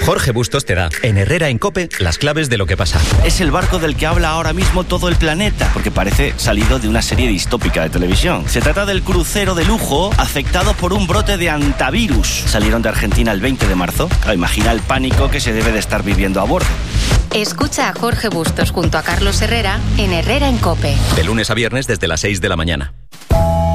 Jorge Bustos te da, en Herrera en COPE, las claves de lo que pasa. Es el barco del que habla ahora mismo todo el planeta, porque parece salido de una serie distópica de televisión. Se trata del crucero de lujo afectado por un brote de antivirus. Salieron de Argentina el 20 de marzo. Imagina el pánico que se debe de estar viviendo a bordo. Escucha a Jorge Bustos junto a Carlos Herrera en Herrera en COPE. De lunes a viernes desde las 6 de la mañana.